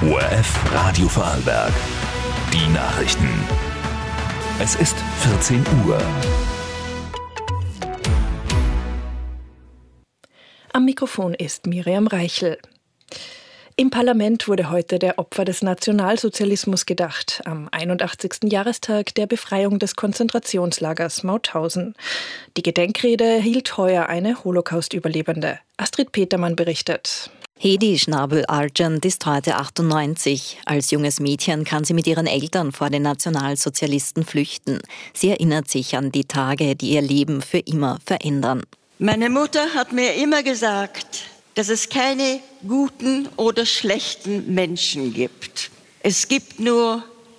ORF Radio Vorarlberg. Die Nachrichten. Es ist 14 Uhr. Am Mikrofon ist Miriam Reichel. Im Parlament wurde heute der Opfer des Nationalsozialismus gedacht, am 81. Jahrestag der Befreiung des Konzentrationslagers Mauthausen. Die Gedenkrede hielt heuer eine Holocaust-Überlebende. Astrid Petermann berichtet. Hedi Schnabel-Argent ist heute 98. Als junges Mädchen kann sie mit ihren Eltern vor den Nationalsozialisten flüchten. Sie erinnert sich an die Tage, die ihr Leben für immer verändern. Meine Mutter hat mir immer gesagt, dass es keine guten oder schlechten Menschen gibt. Es gibt nur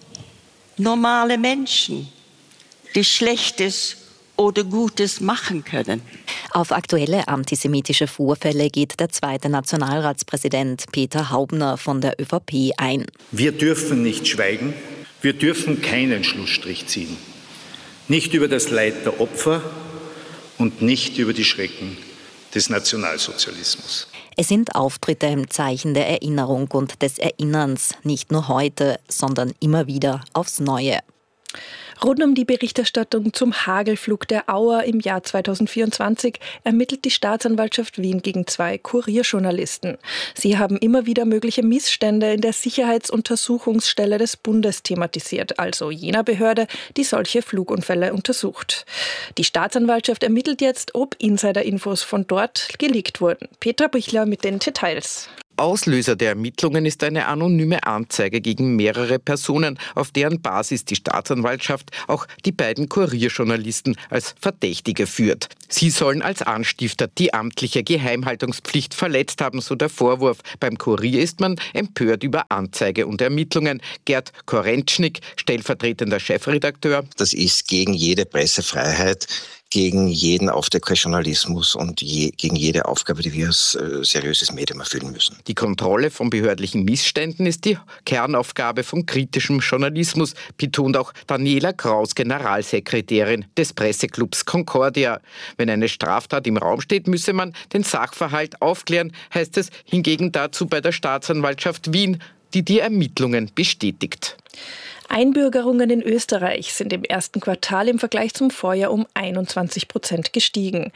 normale Menschen, die Schlechtes oder Gutes machen können. Auf aktuelle antisemitische Vorfälle geht der zweite Nationalratspräsident Peter Haubner von der ÖVP ein. Wir dürfen nicht schweigen, wir dürfen keinen Schlussstrich ziehen. Nicht über das Leid der Opfer und nicht über die Schrecken des Nationalsozialismus. Es sind Auftritte im Zeichen der Erinnerung und des Erinnerns, nicht nur heute, sondern immer wieder aufs Neue. Rund um die Berichterstattung zum Hagelflug der Auer im Jahr 2024 ermittelt die Staatsanwaltschaft Wien gegen 2 Kurierjournalisten. Sie haben immer wieder mögliche Missstände in der Sicherheitsuntersuchungsstelle des Bundes thematisiert, also jener Behörde, die solche Flugunfälle untersucht. Die Staatsanwaltschaft ermittelt jetzt, ob Insiderinfos von dort geleakt wurden. Petra Bichler mit den Details. Auslöser der Ermittlungen ist eine anonyme Anzeige gegen mehrere Personen, auf deren Basis die Staatsanwaltschaft auch die beiden Kurierjournalisten als Verdächtige führt. Sie sollen als Anstifter die amtliche Geheimhaltungspflicht verletzt haben, so der Vorwurf. Beim Kurier ist man empört über Anzeige und Ermittlungen. Gerd Korentschnik, stellvertretender Chefredakteur. Das ist gegen jede Pressefreiheit, gegen jeden Aufdecker-Journalismus und gegen jede Aufgabe, die wir als seriöses Medium erfüllen müssen. Die Kontrolle von behördlichen Missständen ist die Kernaufgabe von kritischem Journalismus, betont auch Daniela Kraus, Generalsekretärin des Presseclubs Concordia. Wenn eine Straftat im Raum steht, müsse man den Sachverhalt aufklären, heißt es hingegen dazu bei der Staatsanwaltschaft Wien, die Ermittlungen bestätigt. Einbürgerungen in Österreich sind im ersten Quartal im Vergleich zum Vorjahr um 21% gestiegen.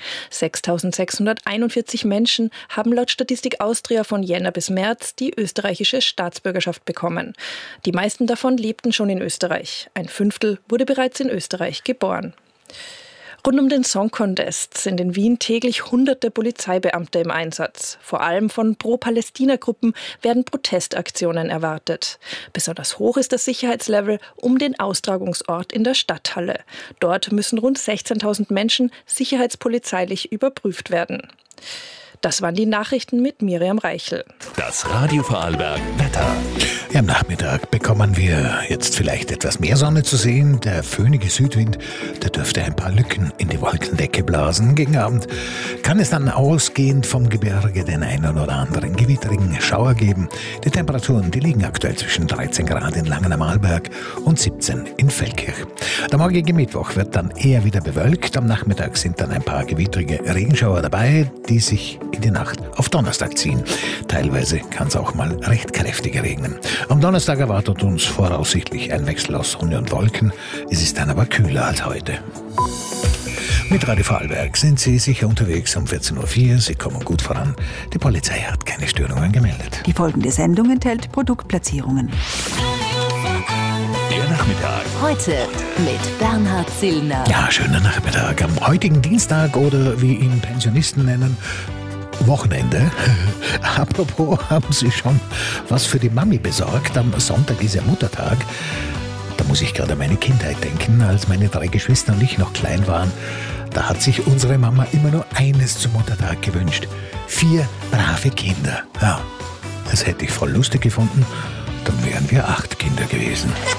6.641 Menschen haben laut Statistik Austria von Jänner bis März die österreichische Staatsbürgerschaft bekommen. Die meisten davon lebten schon in Österreich. Ein Fünftel wurde bereits in Österreich geboren. Rund um den Song Contest sind in Wien täglich hunderte Polizeibeamte im Einsatz. Vor allem von Pro-Palästina-Gruppen werden Protestaktionen erwartet. Besonders hoch ist das Sicherheitslevel um den Austragungsort in der Stadthalle. Dort müssen rund 16.000 Menschen sicherheitspolizeilich überprüft werden. Das waren die Nachrichten mit Miriam Reichel. Das Radio Vorarlberg Wetter. Am Nachmittag bekommen wir jetzt vielleicht etwas mehr Sonne zu sehen. Der föhnige Südwind, der dürfte ein paar Lücken in die Wolkendecke blasen. Gegen Abend kann es dann ausgehend vom Gebirge den einen oder anderen gewitterigen Schauer geben. Die Temperaturen, die liegen aktuell zwischen 13 Grad in Langen am Arlberg und 17 in Feldkirch. Der morgige Mittwoch wird dann eher wieder bewölkt. Am Nachmittag sind dann ein paar gewittrige Regenschauer dabei, die sich in die Nacht auf Donnerstag ziehen. Teilweise kann es auch mal recht kräftig regnen. Am Donnerstag erwartet uns voraussichtlich ein Wechsel aus Sonne und Wolken. Es ist dann aber kühler als heute. Mit Radio Vorarlberg sind Sie sicher unterwegs um 14.04 Uhr. Sie kommen gut voran. Die Polizei hat keine Störungen gemeldet. Die folgende Sendung enthält Produktplatzierungen. Der Nachmittag. Heute mit Bernhard Zillner. Ja, schöner Nachmittag. Am heutigen Dienstag oder wie ihn Pensionisten nennen, Wochenende. Apropos, haben Sie schon was für die Mami besorgt? Am Sonntag ist ja Muttertag. Da muss ich gerade an meine Kindheit denken, als meine 3 Geschwister und ich noch klein waren. Da hat sich unsere Mama immer nur eines zum Muttertag gewünscht. 4 brave Kinder. Ja, das hätte ich voll lustig gefunden. Dann wären wir 8 Kinder gewesen.